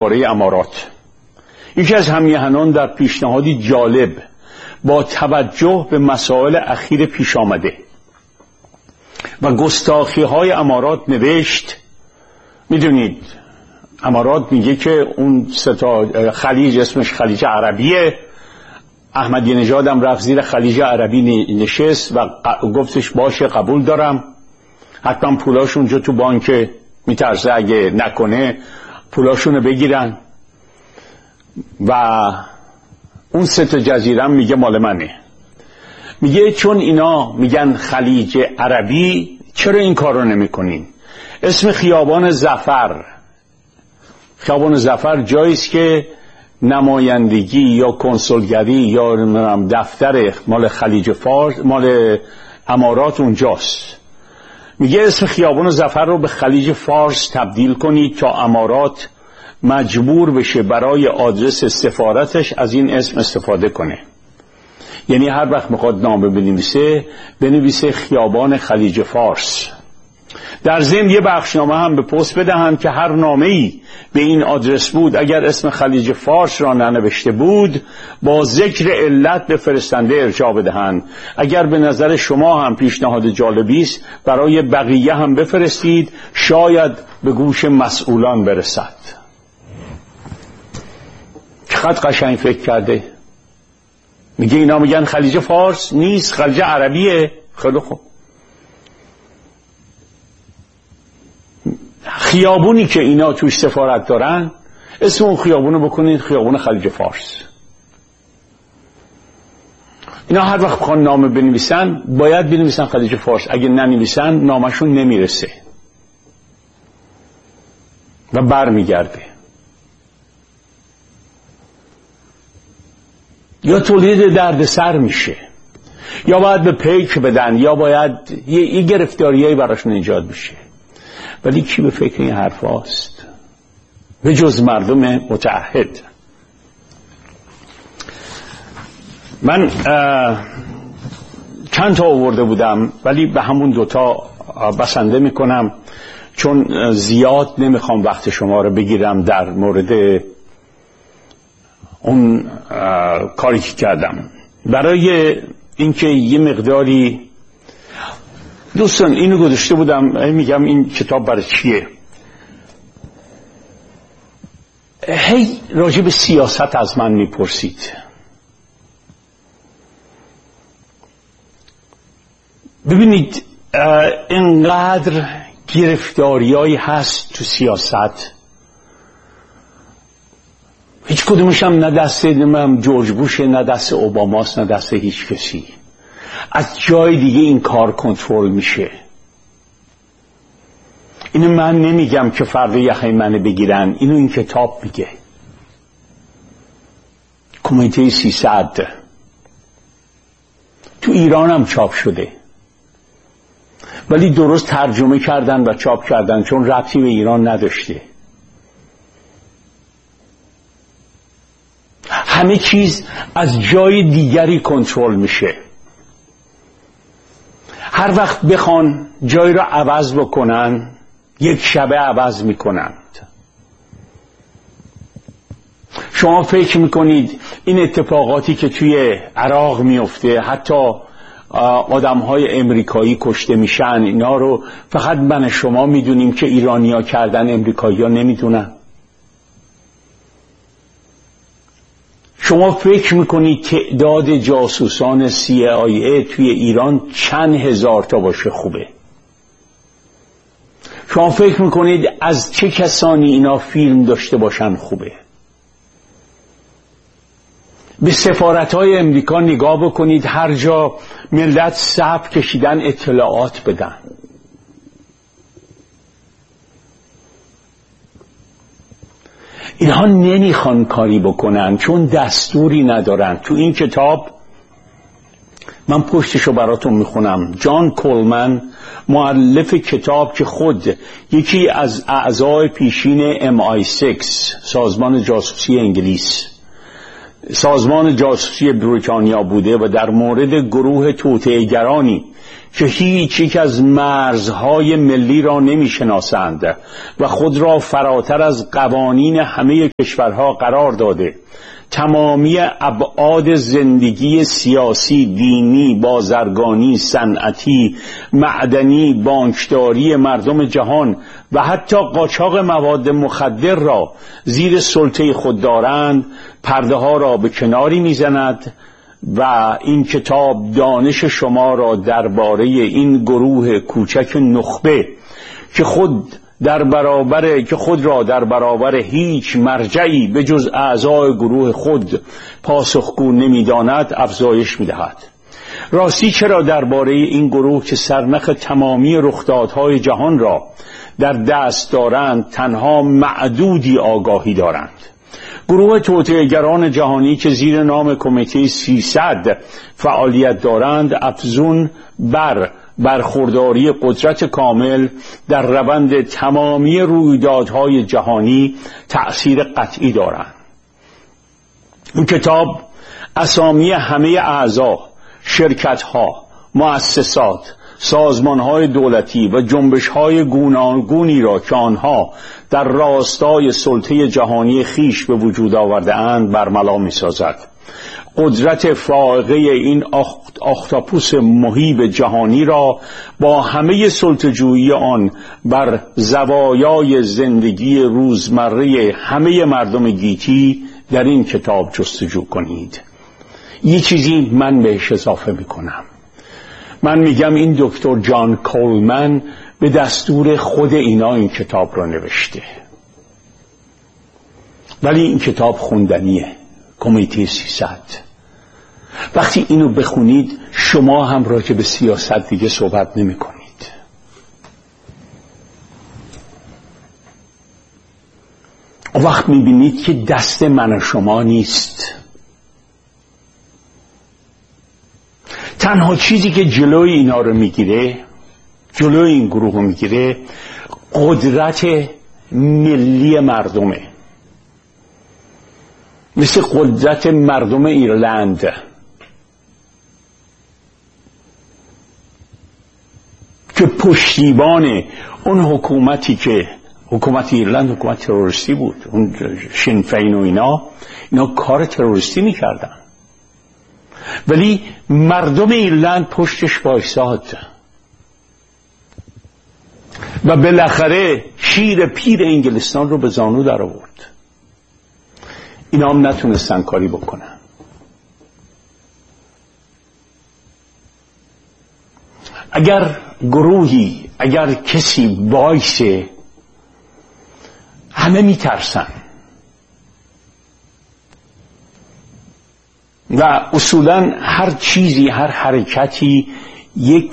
درباره امارات. یکی از همیهنان در پیشنهادی جالب با توجه به مسائل اخیر پیش آمده و گستاخی‌های امارات نوشت. میدونید امارات میگه که اون خلیج اسمش خلیج عربیه. احمدی نژاد هم رفت زیر خلیج عربی نشست و گفتش باشه قبول دارم، حتما پولاش اونجا تو بانک، میترسه اگه نکنه پولاشونو بگیرن و اون 3 جزیره هم میگه مال منه. میگه چون اینا میگن خلیج عربی چرا این کار رو نمی کنین؟ اسم خیابان ظفر جاییست که نمایندگی یا کنسولگری یا دفتر مال خلیج فارس مال امارات اونجاست. میگه اسم خیابان ظفر رو به خلیج فارس تبدیل کنید تا امارات مجبور بشه برای آدرس سفارتش از این اسم استفاده کنه. یعنی هر وقت میخواد نامه بنویسه خیابان خلیج فارس. در ضمن یه بخشنامه هم به پست بدهند که هر نامه‌ای به این آدرس بود اگر اسم خلیج فارس را ننوشته بود با ذکر علت به فرستنده ارجاع بدهند. اگر به نظر شما هم پیشنهاد جالبی است برای بقیه هم بفرستید، شاید به گوش مسئولان برسد. چقدر قشنگ فکر کرده. میگه اینا میگن خلیج فارس نیست، خلیج عربیه. خیلی خوب. خیابونی که اینا توش سفارت دارن اسم اون خیابونو بکنید خیابون خلیج فارس. اینا هر وقت بخوان نامه بنویسن باید بنویسن خلیج فارس. اگه ننویسن نامشون نمیرسه و برمیگرده. یا تولید دردسر میشه، یا باید به پیک بدن، یا باید یه گرفتاریایی براشون ایجاد میشه. ولی کی به فکر این حرف هاست به جز مردم متعهد؟ من چند تا آورده بودم ولی به همون 2 بسنده میکنم چون زیاد نمیخوام وقت شما رو بگیرم در مورد اون کاری که کردم. برای اینکه یه مقداری دوستان اینو گذاشته بودم، میگم این کتاب برای چیه. هی راجع به سیاست از من میپرسید. ببینید اینقدر گرفتاریایی هست تو سیاست، هیچ کدومش هم نه دست جورج بوشه، نه دست اوباماست، نه دست هیچ کسی. از جای دیگه این کار کنترل میشه. اینو من نمیگم که فردا یخه منو بگیرن، اینو این کتاب میگه. کمیته 300 تو ایران هم چاپ شده ولی درست ترجمه کردن و چاپ کردن چون ربطی به ایران نداشته. همه چیز از جای دیگری کنترل میشه. هر وقت بخوان جای را عوض بکنن یک شبه عوض میکنند. شما فکر میکنید این اتفاقاتی که توی عراق میفته، حتی آدمهای امریکایی کشته میشن، اینا رو فقط من شما میدونیم که ایرانیا کردن، امریکایی‌ها نمیدونن؟ شما فکر میکنید تعداد جاسوسان CIA توی ایران چند هزار تا باشه خوبه؟ شما فکر میکنید از چه کسانی اینا فیلم داشته باشن خوبه؟ به سفارت‌های امریکا نگاه بکنید، هر جا ملت صف کشیدن اطلاعات بدن. اینها نمیخوان کاری بکنن چون دستوری ندارن. تو این کتاب من پشتشو براتون میخونم. جان کولمن، مؤلف کتاب که خود یکی از اعضای پیشین MI6 سازمان جاسوسی انگلیس، سازمان جاسوسی بریتانیا بوده و در مورد گروه توطئه‌گرانی که هیچ یک از مرزهای ملی را نمی‌شناسند و خود را فراتر از قوانین همه کشورها قرار داده، تمامی ابعاد زندگی سیاسی، دینی، بازرگانی، صنعتی، معدنی، بانکداری مردم جهان و حتی قاچاق مواد مخدر را زیر سلطه خود دارند، پرده ها را به کناری می‌زند و این کتاب دانش شما را درباره این گروه کوچک نخبه که خود را در برابر هیچ مرجعی به جز اعضای گروه خود پاسخگو نمی‌داند افزایش می‌دهد. راستی چرا درباره این گروه که سرنخ تمامی رخدادهای جهان را در دست دارند تنها معدودی آگاهی دارند؟ گروه توطئه‌گران جهانی که زیر نام کمیته 300 فعالیت دارند افزون بر برخورداری قدرت کامل در روند تمامی رویدادهای جهانی تأثیر قطعی دارند. این کتاب اسامی همه اعضا، شرکت‌ها، مؤسسات، سازمان‌های دولتی و جنبش‌های گوناگونی را که آنها در راستای سلطه جهانی خیش به وجود آورده‌اند برملا می‌سازد. قدرت فائقه این اختاپوس مهیب جهانی را با همه سلطه‌جویی آن بر زوایای زندگی روزمره همه مردم گیتی در این کتاب جستجو کنید. یه چیزی من بهش اضافه میکنم. من میگم این دکتر جان کولمن به دستور خود اینا این کتاب را نوشته، ولی این کتاب خوندنیه. کمیته 300. وقتی اینو بخونید شما هم راجع به سیاست دیگه صحبت نمی کنید. وقت میبینید که دست من و شما نیست. تنها چیزی که جلوی اینا رو میگیره، جلوی این گروه رو میگیره، قدرت ملی مردمه. مثل قدرت مردم ایرلند که پشتیبان اون حکومتی که حکومت ایرلند حکومت تروریستی بود، اون شینفین و اینا کار تروریستی میکردن، ولی مردم ایرلند پشتش وایساد و بالاخره شیر پیر انگلستان رو به زانو در آورد. اینا هم نتونستن کاری بکنن. اگر گروهی، اگر کسی وایسه، همه میترسن و اصولا هر چیزی، هر حرکتی یه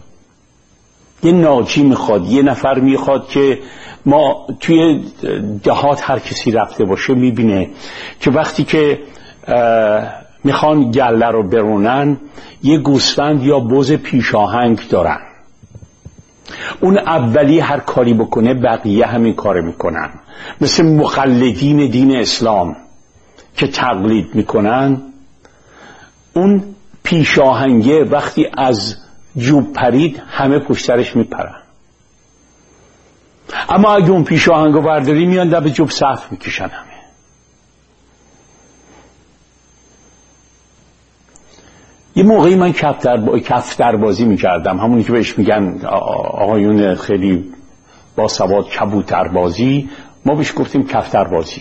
ناجی میخواد، یه نفر میخواد. که ما توی دهات هر کسی رفته باشه میبینه که وقتی که میخوان گله رو برونن یه گوسفند یا بز پیشاهنگ دارن. اون اولی هر کاری بکنه بقیه همین کار میکنن. مثل مقلدین دین اسلام که تقلید میکنن، اون پیشاهنگه وقتی از جوب پرید همه پشترش میپرن. اما اگه اون پیشاهنگو برداری میان در به جوب صف میکشن همه. یه موقعی من کفتر بازی میکردم، همونی که بهش میگن آقایون خیلی با سواد کبوتر بازی، ما بهش گفتیم کفتر بازی.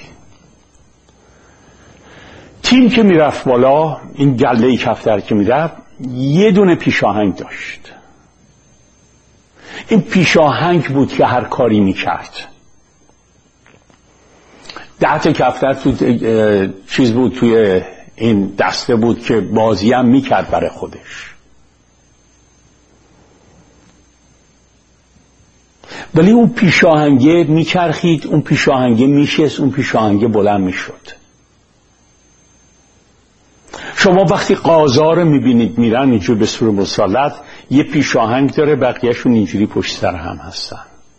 تیم که میرفت بالا، این گله کفتر که میرفت یه دونه پیشاهنگ داشت. این پیشاهنگ بود که هر کاری میکرد. 10 کفتر تو چیز بود، توی این دسته بود که بازی هم میکرد برای خودش. ولی اون پیشاهنگه میچرخید، اون پیشاهنگه میشست، اون پیشاهنگه بلند میشد. شما وقتی قاضا رو میبینید میرن اینجور به صورت مسلط، یه پیشاهنگ داره، بقیهشون اینجوری پشت سر هم هستن.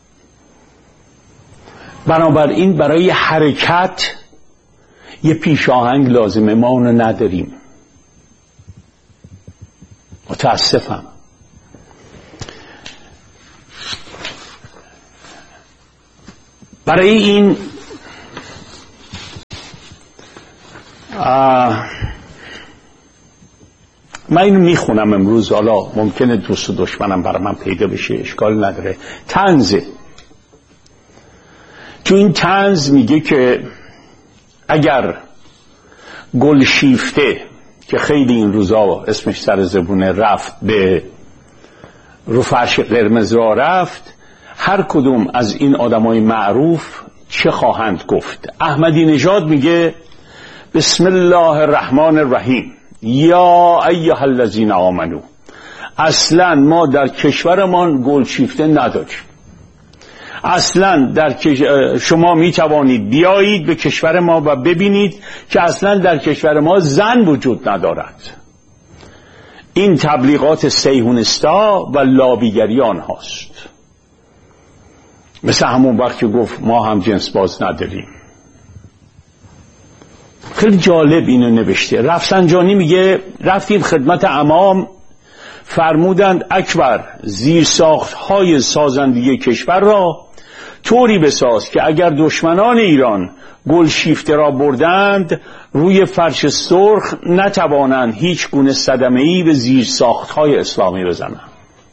بنابراین برای حرکت یه پیشاهنگ لازمه، ما اونو نداریم. متاسفم. برای این من اینو میخونم امروز، حالا ممکنه دوست و دشمنم برای من پیدا بشه، اشکال نداره. طنزه. تو این طنز میگه که اگر گلشیفته که خیلی این روزا اسمش سر زبونه رفت، به رو فرش قرمز را رفت، هر کدوم از این آدمای معروف چه خواهند گفت؟ احمدی نژاد میگه بسم الله الرحمن الرحیم یا ایها الذین آمنو، اصلا ما در کشورمان گلشیفته نداریم، اصلا شما می توانید بیایید به کشور ما و ببینید که اصلا در کشور ما زن وجود ندارد. این تبلیغات صهیونیستا و لابیگری آنهاست. مثل همون وقت که گفت ما هم جنس باز نداریم. خیلی جالب اینو نوشته. رفسنجانی میگه رفتیم خدمت امام، فرمودند اکبر زیرساخت‌های سازندگی کشور را طوری بساز که اگر دشمنان ایران گلشیفته را بردند روی فرش سرخ نتوانند هیچ گونه صدمه‌ای به زیرساخت‌های اسلامی بزنند.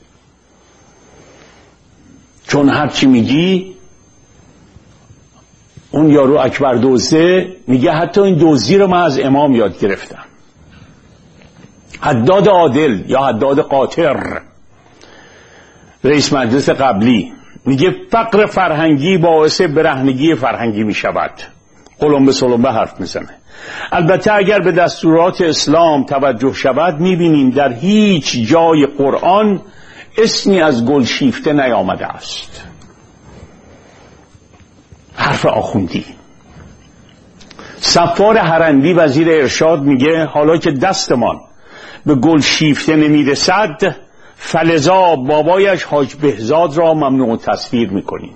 چون هرچی میگی اون یارو اکبر دوزه میگه حتی این دوزی رو من از امام یاد گرفتم. حداد عادل یا حداد قاطر، رئیس مجلس قبلی، میگه فقر فرهنگی باعث برهنگی فرهنگی میشود. قلمبه سلمبه حرف میزنه. البته اگر به دستورات اسلام توجه شود میبینیم در هیچ جای قرآن اسمی از گلشیفته نیامده است. حرف آخوندی. صفار هرندی وزیر ارشاد میگه حالا که دستمان به گلشیفته نمیرسد فلذا بابایش حاج بهزاد را ممنوع تصویر میکنیم.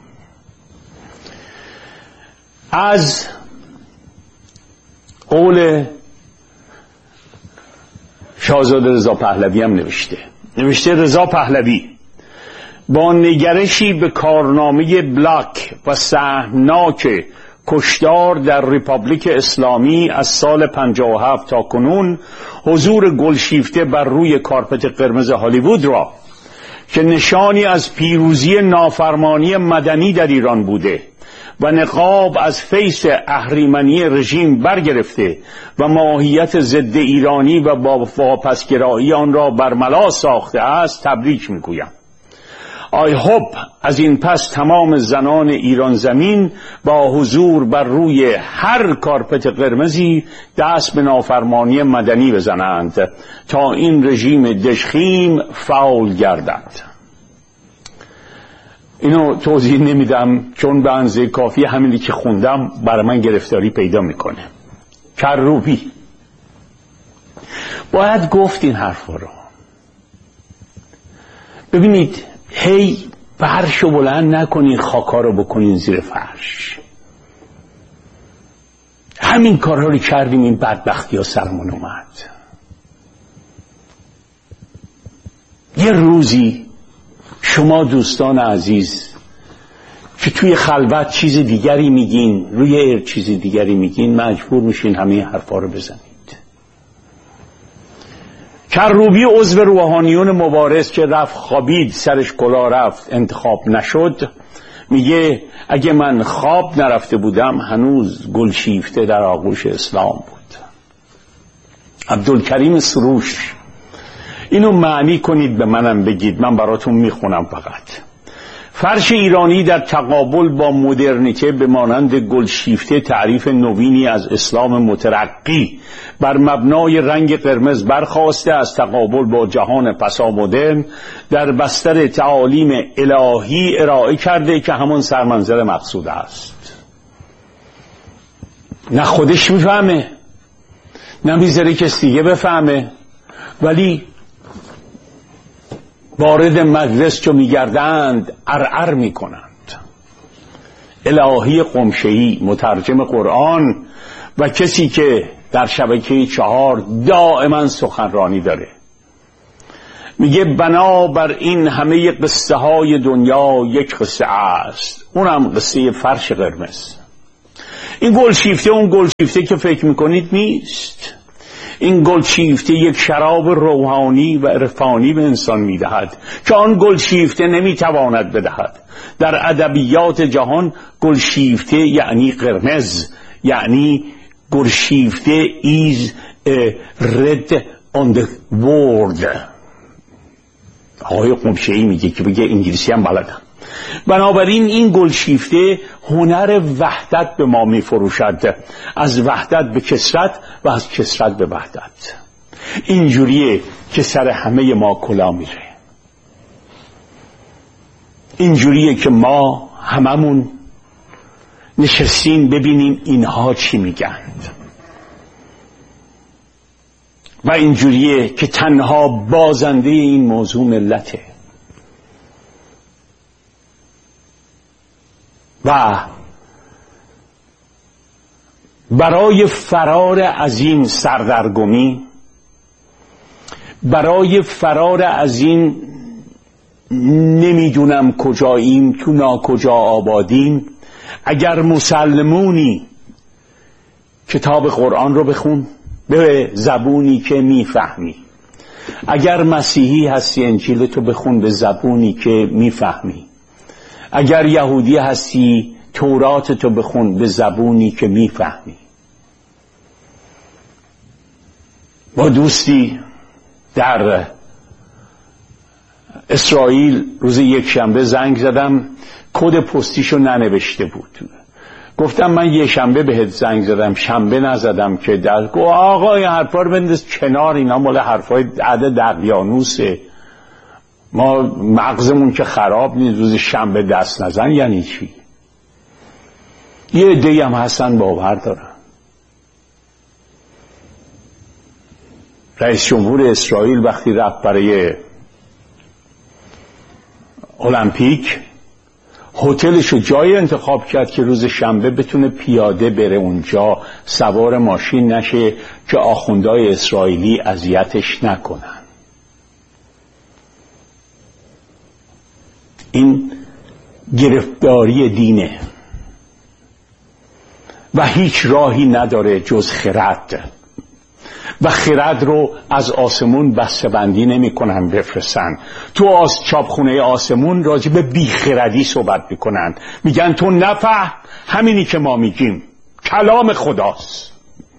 از قول شاهزاده رضا پهلوی هم نوشته رضا پهلوی با نگرشی به کارنامه بلاک و سهمناک کشتار در ریپابلیک اسلامی از سال 57 تا کنون حضور گلشیفته بر روی کارپت قرمز هالیوود را که نشانی از پیروزی نافرمانی مدنی در ایران بوده و نقاب از فیض اهریمنی رژیم برگرفته و ماهیت ضد ایرانی و با واپسگرایی آن را برملا ساخته است تبریک میگویم. I hope از این پس تمام زنان ایران زمین با حضور بر روی هر کارپت قرمزی دست به نافرمانی مدنی بزنند تا این رژیم دژخیم فاول گردد. اینو توضیح نمیدم چون به اندازه کافی همینی که خوندم برای من گرفتاری پیدا میکنه. کروبی باید گفت این حرفا رو. ببینید هی فرشو بلند نکنین، خاکا رو بکنین زیر فرش. همین کارها رو کردیم، این بدبختی ها سرمون اومد. یه روزی شما دوستان عزیز که توی خلوت چیز دیگری میگین، روی چیز دیگری میگین، مجبور میشین همه حرفا رو بزنید. کروبی عضو روحانیون مبارز که رفت خوابید، سرش کلاه رفت، انتخاب نشد، میگه اگه من خواب نرفته بودم هنوز گلشیفته در آغوش اسلام بود. عبدالکریم سروش اینو معنی کنید به منم بگید، من براتون میخونم فقط. فرش ایرانی در تقابل با مدرنیته به مانند گلشیفته تعریف نوینی از اسلام مترقی بر مبنای رنگ قرمز برخاسته از تقابل با جهان پسامدرن در بستر تعالیم الهی ارائه کرده که همون سرمنزل مقصود است. نه خودش میفهمه نه میذاره کسی دیگه بفهمه، ولی وارد مجلس چو میگردند ارعر میکنند. الهی قمشه‌ای مترجم قرآن و کسی که در شبکه 4 دائما سخنرانی داره میگه بنابر این همه قصه های دنیا یک قصه است، اونم قصه فرش قرمز. این گلشیفته اون گلشیفته که فکر میکنید نیست. این گلشیفته یک شراب روحانی و عرفانی به انسان میدهد که آن گلشیفته نمیتواند بدهد. در ادبیات جهان گلشیفته یعنی قرمز، یعنی گلشیفته is a red on the world. آقای قمشه‌ای میگه که بگه انگلیسی هم بلدم. بنابراین این گلشیفته هنر وحدت به ما میفروشد، از وحدت به کثرت و از کثرت به وحدت. اینجوریه که سر همه ما کلا میره، اینجوریه که ما هممون نشستیم ببینیم اینها چی میگند، و اینجوریه که تنها بازنده این موضوع ملته. و برای فرار از این سردرگمی، برای فرار از این نمیدونم کجاییم تو ناکجا آبادیم، اگر مسلمونی کتاب قرآن رو بخون به زبونی که میفهمی، اگر مسیحی هستی انجیل تو بخون به زبونی که میفهمی، اگر یهودی هستی تورات تو بخون به زبونی که میفهمی. با دوستی در اسرائیل روز یک شنبه زنگ زدم، کد پستیشو ننوشته بود. گفتم من یه شنبه بهت زنگ زدم، شنبه نزدم که. در گفت آقا این حرفا رو بنداز کنار، اینا مال حرفای عده دقیانوسه، ما مغزمون که خراب نیست، روز شنبه دست نزن یعنی چی؟ یه عده‌ای هم هستن باور دارن. رئیس جمهور اسرائیل وقتی رفت برای المپیک، هتلشو جای انتخاب کرد که روز شنبه بتونه پیاده بره اونجا، سوار ماشین نشه که آخوندهای اسرائیلی اذیتش نکنن. این گرفتاری دینه و هیچ راهی نداره جز خرد، و خرد رو از آسمون بسته‌بندی نمی‌کنن بفرستن تو چاپخونه آسمون. راجع به بیخردی صحبت میکنن، میگن تو نفهم، همینی که ما میگیم کلام خداست.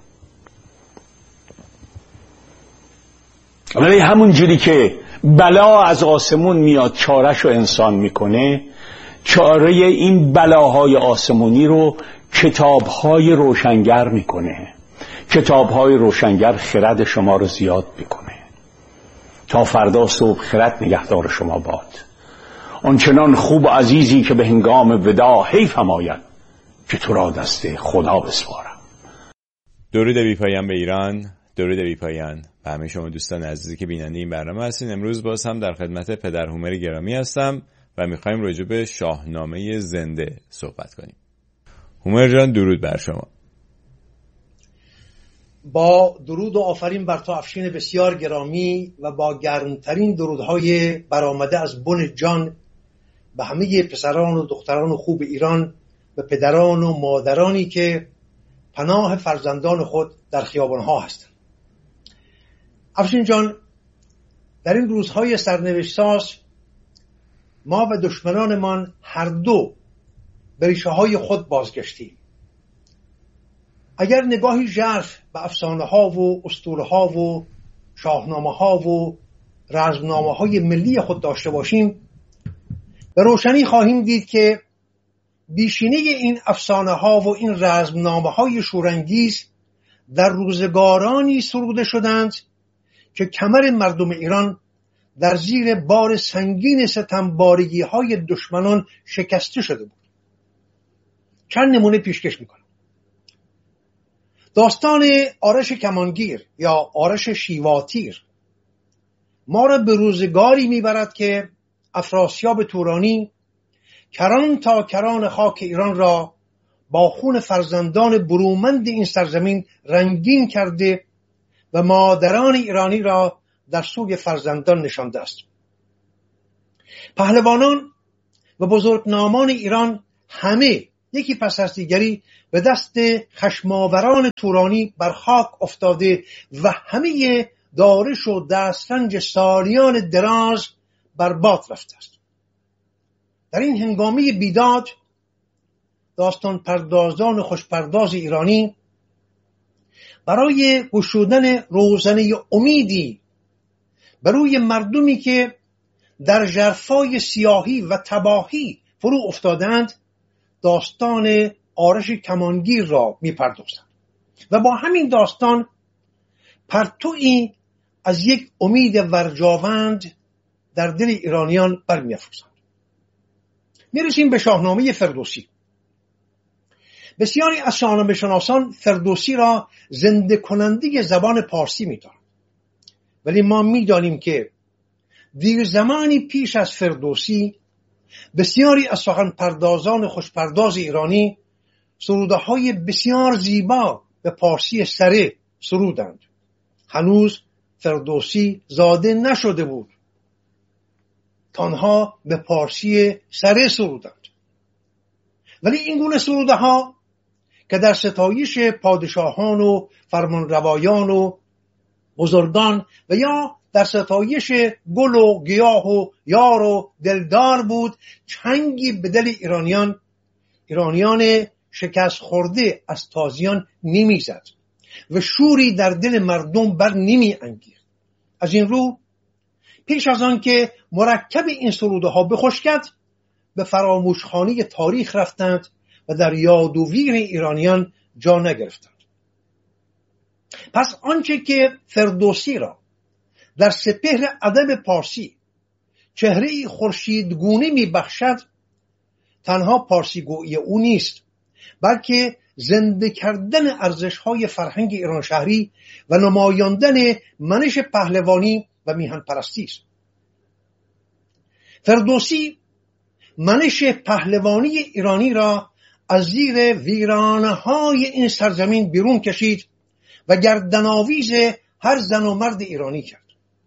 ولی همون جوری که بلا از آسمون میاد چارش رو انسان میکنه، چاره این بلاهای آسمونی رو کتابهای روشنگر میکنه. کتابهای روشنگر خرد شما رو زیاد میکنه. تا فردا صبح خرد نگهدار شما باد. آنچنان خوب و عزیزی که به هنگام ودا حیف آید که تو را دست خدا بسپارم. درود بی پایان به ایران، درود بی پایان به همه شما دوستان عزیزی که بیننده این برنامه هستین. امروز باز هم در خدمت پدر هومر گرامی هستم و میخوایم راجع به شاهنامه زنده صحبت کنیم. هومر جان درود بر شما. با درود و آفرین بر تو افشین بسیار گرامی و با گرمترین درودهای برآمده از بن جان به همه پسران و دختران خوب ایران و پدران و مادرانی که پناه فرزندان خود در خیابانها هستند. افشین جان، در این روزهای سرنوشت‌ساز ما و دشمنانمان هر دو به ریشه‌های خود بازگشتیم. اگر نگاهی ژرف به افسانه‌ها و اسطوره‌ها و شاهنامه‌ها و رزمنامه‌های ملی خود داشته باشیم، به روشنی خواهیم دید که بیشینه این افسانه‌ها و این رزمنامه‌های شورانگیز در روزگارانی سروده شدند که کمر مردم ایران در زیر بار سنگین ستمبارگی‌های دشمنان شکسته شده بود. چند نمونه پیشکش می‌کنم. داستان آرش کمانگیر یا آرش شیواتیر ما را به روزگاری میبرد که افراسیاب تورانی کران تا کران خاک ایران را با خون فرزندان برومند این سرزمین رنگین کرده و مادران ایرانی را در سوی فرزندان نشانده است. پهلوانان و بزرگنامان ایران همه یکی پس از دیگری به دست خشماوران تورانی بر خاک افتاده و همه دارش و دسترنج سالیان دراز برباد رفته است. در این هنگامه بیداد داستان پردازان خوشپرداز ایرانی برای گشودن روزنه امیدی بروی مردمی که در ژرفای سیاهی و تباهی فرو افتادند داستان آرش کمانگیر را می‌پردازند و با همین داستان پرتویی از یک امید ورجاوند در دل ایرانیان برمی‌افروزند. میرسیم به شاهنامه فردوسی. بسیاری از شاهنامه شناسان فردوسی را زنده کننده زبان پارسی می‌دانند، ولی ما می‌دانیم که دیر زمانی پیش از فردوسی بسیاری از سخن پردازان خوشپرداز ایرانی سروده‌های بسیار زیبا به پارسی سره سرودند. هنوز فردوسی زاده نشده بود، آنها به پارسی سره سرودند. ولی این گونه سروده‌ها که در ستایش پادشاهان و فرمانروایان و بزرگان و یا در ستایش گل و گیاه و یار و دلدار بود، چنگی به دل ایرانیان شکست خورده از تازیان نمیزد و شوری در دل مردم بر نمی انگیخت. از این رو پیش از آن که مرکب این سروده ها بخشکد به فراموشخانه تاریخ رفتند و در یاد و ویر ایرانیان جا نگرفتند. پس آنچه که فردوسی را در سپهر ادب پارسی چهره خورشیدگونه میبخشد تنها پارسی گویی او نیست، بلکه زنده کردن ارزش‌های فرهنگ ایران شهری و نمایاندن منش پهلوانی و میهن پرستی است. فردوسی منش پهلوانی ایرانی را از زیر ویرانه‌های این سرزمین بیرون کشید و گردن‌آویز هر زن و مرد ایرانی کرد.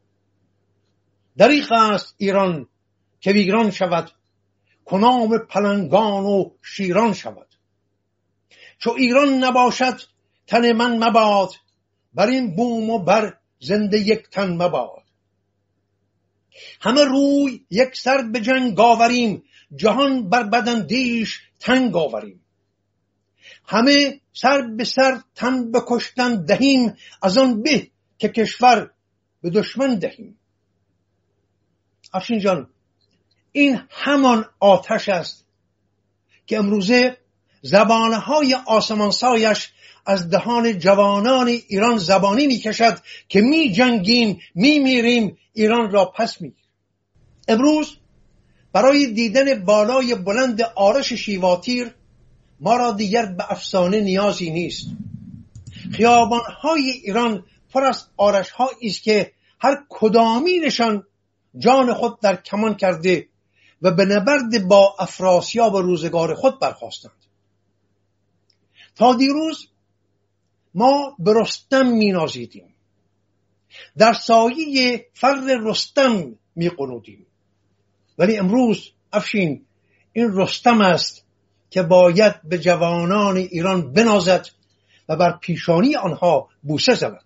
دریغ است ایران که ویران شود، کنام پلنگان و شیران شود. چو ایران نباشد تن من مباد، بر این بوم و بر زنده یک تن مباد. همه روی یک سر به جنگ آوریم، جهان بر بداندیش تنگ آوریم. همه سر به سر تن به کشتن دهیم، از آن به که کشور به دشمن دهیم. افشین جان، این همان آتش است که امروزه زبانهای آسمانسایش از دهان جوانان ایران زبانی میکشد که می جنگیم، می میریم، ایران را پس میگیریم. امروز برای دیدن بالای بلند آرش شیواتیر ما را دیگر به افسانه نیازی نیست. خیابانهای ایران پر از آرش‌هایی است که هر کدامینشان جان خود در کمان کرده و به نبرد با افراسیاب روزگار خود برخاستند. تا دیروز ما به رستم می نازیدیم، در سایه فر رستم می قنودیم، ولی امروز افشین این رستم است که باید به جوانان ایران بنازد و بر پیشانی آنها بوسه زند.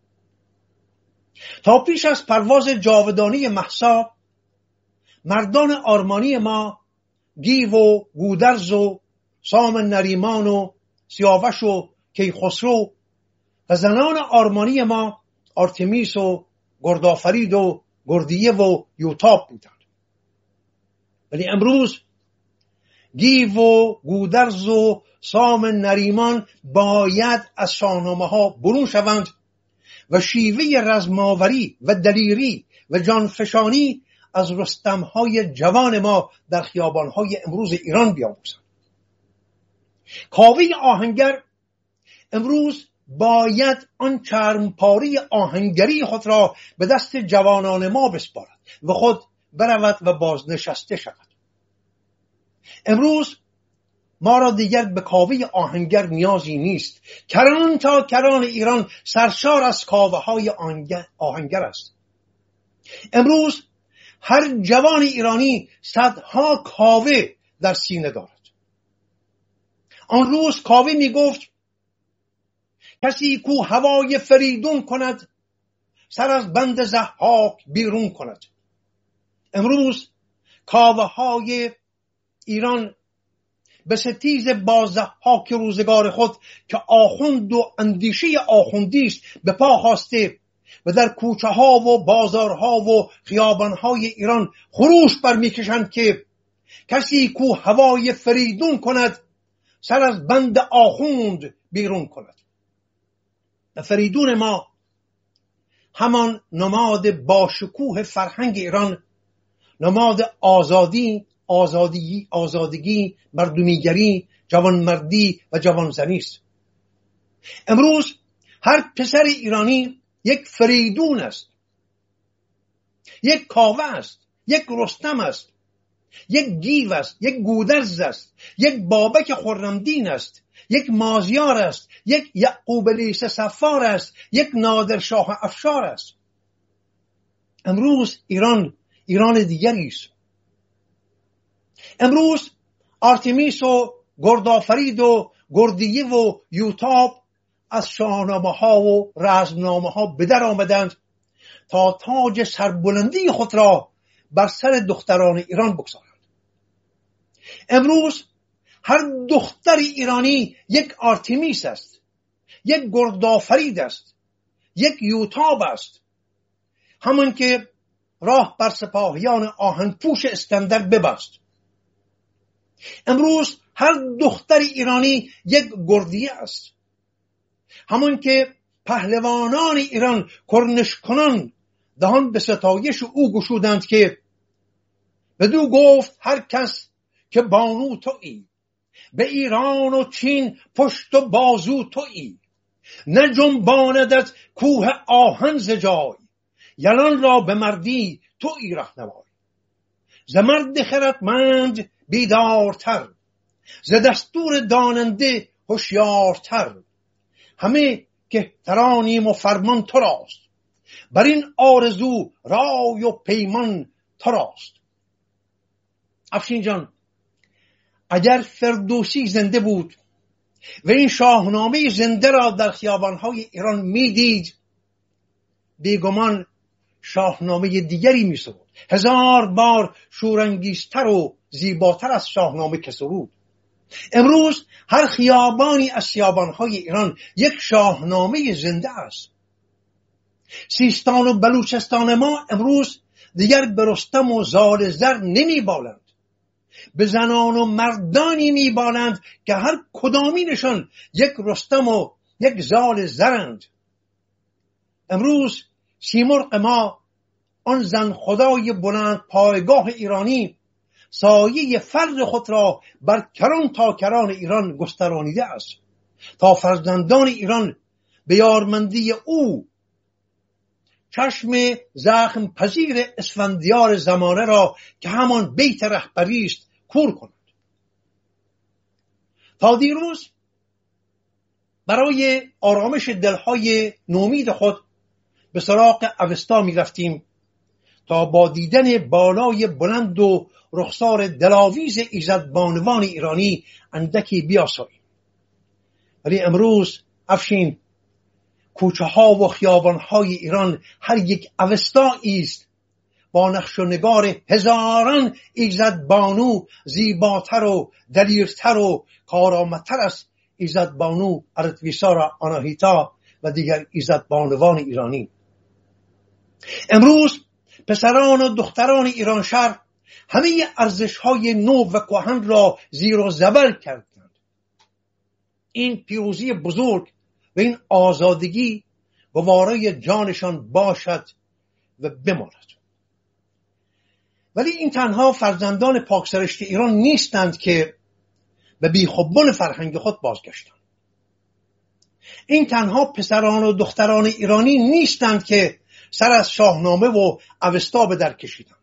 تا پیش از پرواز جاودانی مهسا مردان آرمانی ما گیو و گودرز و سام نریمان و سیاوش و کیخسرو و زنان آرمانی ما آرتمیس و گردآفرید و گردیه و یوتاب بودند. ولی امروز گیو و گودرز و سام نریمان باید از شاهنامه ها برون شوند و شیوه رزماوری و دلیری و جانفشانی از رستمهای جوان ما در خیابانهای امروز ایران بیاموزند. کاوه آهنگر امروز باید آن چرمپاری آهنگری خود را به دست جوانان ما بسپارد و خود برود و بازنشسته شود. امروز ما را دیگر به کاوه آهنگر نیازی نیست. کران تا کران ایران سرشار از کاوه های آهنگر است. امروز هر جوان ایرانی صدها کاوه در سینه دارد. آن روز کاوه می گفت کسی کو هوای فریدون کند سر از بند ضحاک بیرون کند. امروز کاوه های ایران به ستیز با ضحاک روزگار خود که آخوند و اندیشه آخوندی است به پا خواسته و در کوچه ها و بازارها و خیابان های ایران خروش برمیکشند که کسی کو هوای فریدون کند سر از بند آخوند بیرون کند. و فریدون ما همان نماد باشکوه فرهنگ ایران، نماد آزادگی، مردمیگری، جوانمردی و جوانزنی است. امروز هر پسر ایرانی یک فریدون است، یک کاوه است، یک رستم است، یک گیو است، یک گودرز است، یک بابک خرمدین است، یک مازیار است، یک یعقوب لیث صفار است، یک نادرشاه افشار است. امروز ایران دیگری است. امروز آرتمیس و گردآفرید و گردیه و یوتاب از شاهنامه ها و رزمنامه ها به در آمدند تا تاج سربلندی خود را بر سر دختران ایران بگذارند. امروز هر دختر ایرانی یک آرتمیس است، یک گردآفرید است، یک یوتاب است، همان که راه بر سپاهیان آهنپوش اسکندر ببست. امروز هر دختر ایرانی یک گردیه است، همان که پهلوانان ایران کرنشکنان دهان به ستایش او گشودند که بدو گفت هر کس که بانو تویی، به ایران و چین پشت و بازو تویی، نه جنباندت کوه آهن ز جای، یلان را به مردی تویی رهنمای. ز مرد خردمند بیدارتر، ز دستور داننده هوشیارتر، همه کهترانیم و فرمان تو راست، بر این آرزو رای و پیمان تو راست. افشین جان، اگر فردوسی زنده بود و این شاهنامه زنده را در خیابانهای ایران میدید، بیگمان شاهنامه دیگری میسرود، 1000 بار شورانگیزتر و زیباتر از شاهنامه که سرود. امروز هر خیابانی از خیابانهای ایران یک شاهنامه زنده است. سیستان و بلوچستان ما امروز دیگر به رستم و زال زر نمیبالند، به زنان و مردانی میبالند که هر کدامینشان یک رستم و یک زال زرند. امروز سیمرغ ما، آن زن خدای بلند پایگاه ایرانی، سایه فر خود را بر کران تا کران ایران گسترانیده است تا فرزندان ایران به یارمندی او چشم زخم پذیر اسفندیار زمانه را که همان بیت رهبری است کور کنند. تا دیروز برای آرامش دلهای نومید خود به سراغ اوستا می رفتیم تا با دیدن بالای بلند و رخسار دلاویز ایزدبانوان ایرانی اندکی بیاساییم. ولی امروز افشین، کوچه ها و خیابان های ایران هر یک اوستایی است با نقش و نگار هزاران ایزدبانو زیباتر و دلیرتر و کارآمدتر از ایزدبانو اردویسارا آناهیتا و دیگر ایزدبانوان ایرانی. امروز پسران و دختران ایران شهر همه ارزش‌های نو و کهن را زیر و زبر کردند. این پیروزی بزرگ و این آزادگی گوارای جانشان باشد و بماند. ولی این تنها فرزندان پاکسرشت ایران نیستند که به بیخوبان فرهنگ خود بازگشتند. این تنها پسران و دختران ایرانی نیستند که سر از شاهنامه و اوستا به در کشیدند.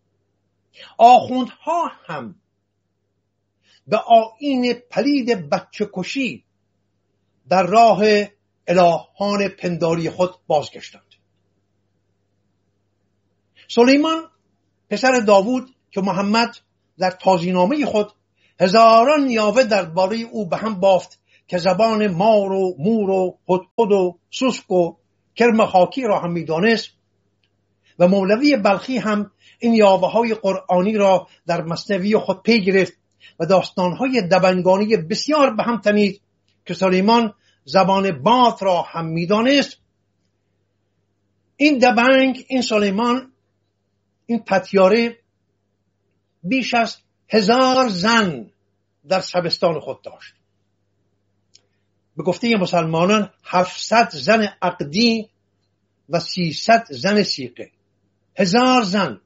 آخوندها هم به آیین پلید بچه کشی در راه الهان پنداری خود بازگشتند. سلیمان پسر داوود که محمد در تازی‌نامه خود هزاران نیاوه درباره او به هم بافت که زبان مار و مور و هدهد و سوسک و کرم خاکی را هم می‌دانست و مولوی بلخی هم این یاوه‌های قرآنی را در مثنوی خود پی گرفت و داستان‌های دبنگانی بسیار به هم تنید که سلیمان زبان بات را هم می‌دانست. این دبنگ، این سلیمان، این پتیاره بیش از 1000 زن در شبستان خود داشت. به گفته مسلمانان 700 زن عقدی و 300 زن سیغه. 1000 زن.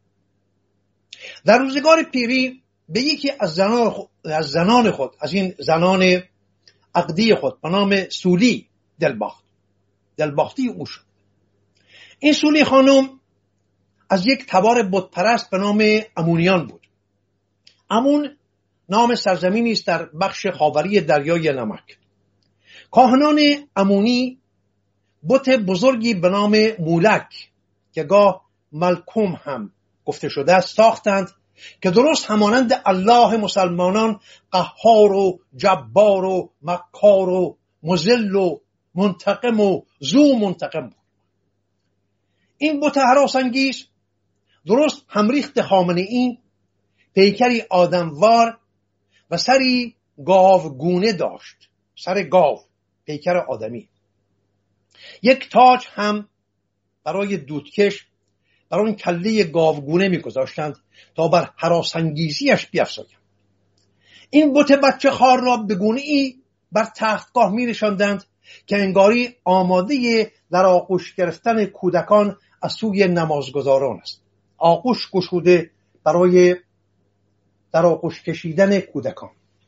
در روزگار پیری به یکی از زنان خود، از این زنان عقدی خود به نام سولی دلباختی او شد. این سولی خانم از یک تبار بت پرست به نام امونیان بود. امون نام سرزمینی است در بخش خاوری دریای نمک. کاهنان امونی بت بزرگی به نام مولک که گاه ملکوم هم گفته شده است ساختند که درست همانند الله مسلمانان قهار و جبار و مکار و مذل و منتقم و ذو منتقم بود. این بت هراسانگیز درست همریخت خامنه‌ای پیکری آدموار و سری گاوگونه داشت. سر گاو، پیکر آدمی. یک تاج هم برای دودکش بر اون کله گاوگونه می‌گذاشتند تا بر هراسانگیزیش بیفزایند. این بت بچه خار را به گونه‌ای بر تختگاه می‌نشاندند که انگاری آماده در آغوش گرفتن کودکان از سوی نمازگزاران است. آغوش گشوده برای در آغوش کشیدن کودکان.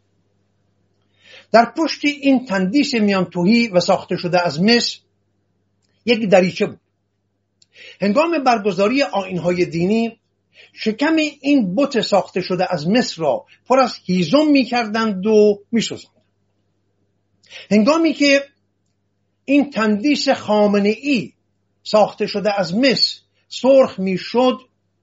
در پشت این تندیس میانتویی و ساخته شده از مس یک دریچه بود. هنگام برگزاری آیین‌های دینی شکم این بت ساخته شده از مس را پر از هیزم می‌کردند و می‌سوزاندند. هنگامی که این تندیس خامنه‌ای ساخته شده از مس سرخ می‌شد،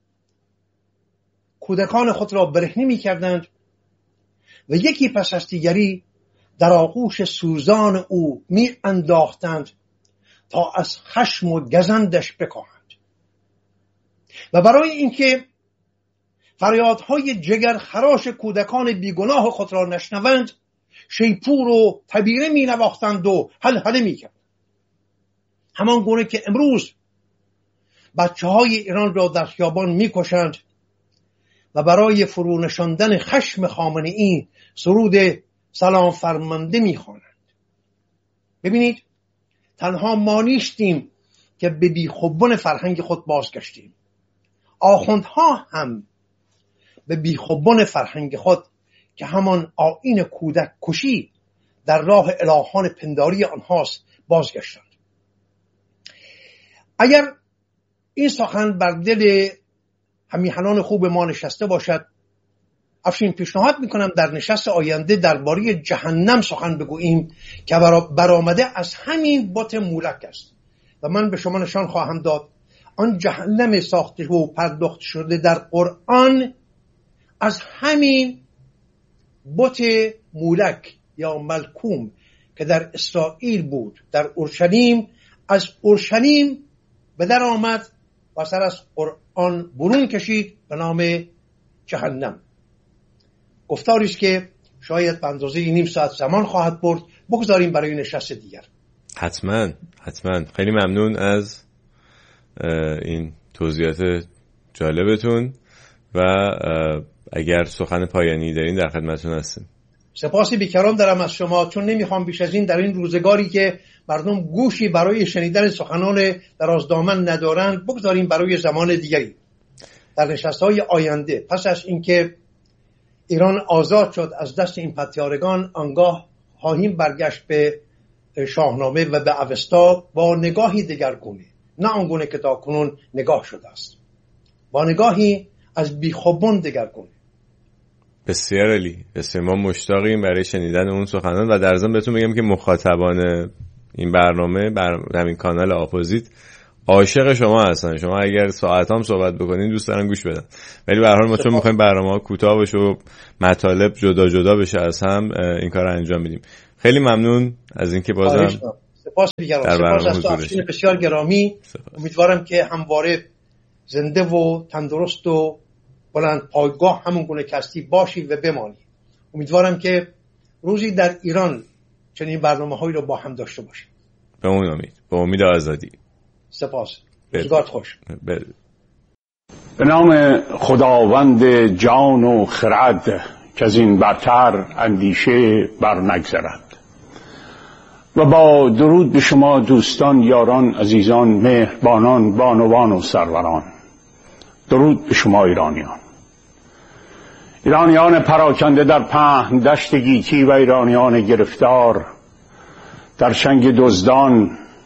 کودکان خود را برهنه می‌کردند و یکی پس از دیگری در آغوش سوزان او می‌انداختند تا از خشم و گزندش بکاهند. و برای اینکه فریادهای جگر خراش کودکان بیگناه خود را نشنوند، شیپور و تبیره می‌نواختند و هلهله می‌کردند. همان گونه که امروز بچه‌های ایران را در خیابان می‌کشند و برای فرونشاندن خشم خامنه‌ای سرود سلام فرمانده می‌خوانند. ببینید، تنها ما نیستیم که به بیخوبان فرهنگ خود بازگشتیم. آخوندها هم به بیخوبان فرهنگ خود که همان آیین کودک کشی در راه الهان پنداری آنهاست بازگشتند. اگر این سخن بر دل همیهنان خوب ما نشسته باشد، افشین پیشنهاد میکنم در نشست آینده درباره جهنم سخن بگوییم که برآمده از همین بت مولک است و من به شما نشان خواهم داد آن جهنم ساخته و پرداخت شده در قرآن از همین بت مولک یا ملکوم که در اسرائیل بود، در اورشلیم، از اورشلیم به در آمد و سر از قرآن برون کشید به نام جهنم. گفتاری است که شاید به اندازه نیم ساعت زمان خواهد برد، بگذاریم برای نشست دیگر. حتما خیلی ممنون از این توضیحات جالبتون و اگر سخن پایانی دارین در خدمتتون هستیم. سپاسی بیکران دارم از شما، چون نمیخوام بیش از این در این روزگاری که مردم گوشی برای شنیدن سخنان درازدامن ندارند بگذاریم برای زمان دیگری. در نشست‌های آینده پس از اینکه ایران آزاد شد از دست این پتیارگان، آنگاه خواهیم برگشت به شاهنامه و به اوستا با نگاهی دگرگونه، نه آنگونه که تاکنون نگاه شده است، با نگاهی از بیخوبان دگرگونه. بسیار عالی، بسیار. ما مشتاقیم برای شنیدن اون سخنان و در ضمن بهتون بگم که مخاطبان این برنامه همین کانال آپوزیت عاشق شما هستن. شما اگر ساعت هم صحبت بکنین دوست دارن گوش بدن، ولی به هر حال ما چون میخوایم برنامه‌ها کوتاه باشه و مطالب جدا جدا بشه از هم این کار رو انجام میدیم. خیلی ممنون از اینکه بازم سپاس می‌گیرم. سپاس از تو افشین بسیار گرامی. امیدوارم که همواره زنده و تندرست و بلند پایگاه همون گونه کستی باشی و بمانی. امیدوارم که روزی در ایران چنین برنامه‌هایی رو با هم داشته باشیم. به اون امید، به امید آزادی. سپاس. روزگار خوش. به نام خداوند جان و خرد که از این برتر اندیشه بر نگذرد. و با درود به شما دوستان، یاران، عزیزان، مهربانان، بانوان و سروران. درود به شما ایرانیان پراکنده در پهن دشت گیتی و ایرانیان گرفتار در چنگ دزدان،